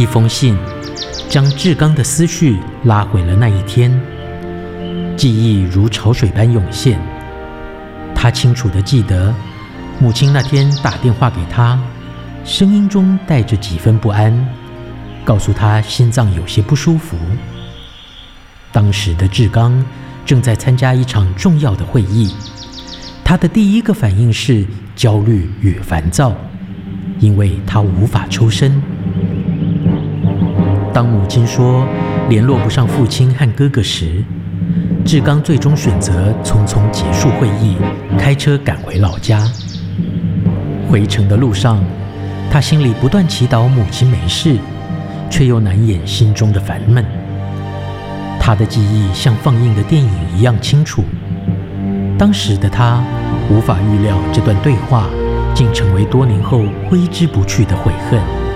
一封信将志刚的思绪拉回了那一天，记忆如潮水般涌现。他清楚地记得母亲那天打电话给他，声音中带着几分不安，告诉他心脏有些不舒服。当时的志刚正在参加一场重要的会议，他的第一个反应是焦虑与烦躁，因为他无法抽身。当母亲说联络不上父亲和哥哥时，志刚最终选择匆匆结束会议，开车赶回老家。回程的路上，他心里不断祈祷母亲没事，却又难掩心中的烦闷。他的记忆像放映的电影一样清楚，当时的他无法预料这段对话竟成为多年后挥之不去的悔恨。